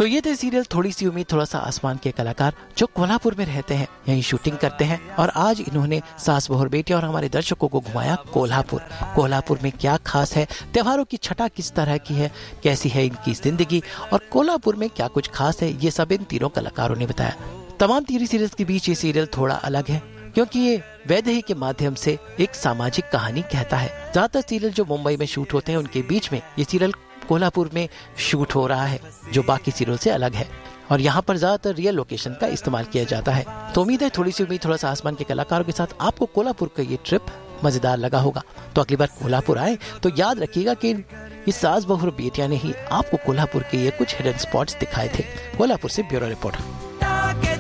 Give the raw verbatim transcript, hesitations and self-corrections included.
तो ये थे सीरियल थोड़ी सी उम्मीद थोड़ा सा आसमान के कलाकार, जो कोल्हापुर में रहते हैं, यहीं शूटिंग करते हैं और आज इन्होंने सास बहुर बेटी और हमारे दर्शकों को घुमाया कोल्हापुर। कोल्हापुर में क्या खास है, त्योहारों की छटा किस तरह की है, कैसी है इनकी जिंदगी और कोल्हापुर में क्या कुछ खास है, ये सब इन तीनों कलाकारों ने बताया। तमाम टीवी सीरियल्स के बीच ये सीरियल थोड़ा अलग है क्योंकि ये वैदेही के माध्यम से एक सामाजिक कहानी कहता है। ज्यादातर सीरियल जो मुंबई में शूट होते हैं उनके बीच में ये सीरियल कोल्हापुर में शूट हो रहा है, जो बाकी सीरियल से अलग है और यहाँ पर ज्यादातर रियल लोकेशन का इस्तेमाल किया जाता है। तो उम्मीद है थोड़ी सी उम्मीद थोड़ा सा आसमान के कलाकारों के साथ आपको कोल्हापुर का ये ट्रिप मजेदार लगा होगा। तो अगली बार कोल्हापुर आए तो याद रखिएगा कि इस सास बहुर बेटिया ने ही आपको कोल्हापुर के ये कुछ हिडन स्पॉट्स दिखाए थे। कोल्हापुर से ब्यूरो रिपोर्ट।